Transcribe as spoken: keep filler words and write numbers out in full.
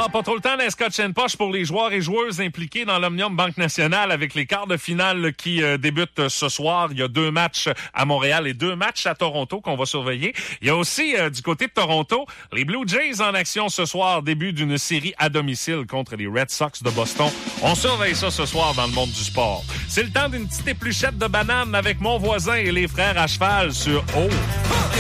Ah, pas trop le temps d'un scotch and poche pour les joueurs et joueuses impliqués dans l'Omnium Banque Nationale avec les quarts de finale qui euh, débutent ce soir. Il y a deux matchs à Montréal et deux matchs à Toronto qu'on va surveiller. Il y a aussi, euh, du côté de Toronto, les Blue Jays en action ce soir, début d'une série à domicile contre les Red Sox de Boston. On surveille ça ce soir dans le monde du sport. C'est le temps d'une petite épluchette de banane avec mon voisin et les frères à cheval sur O.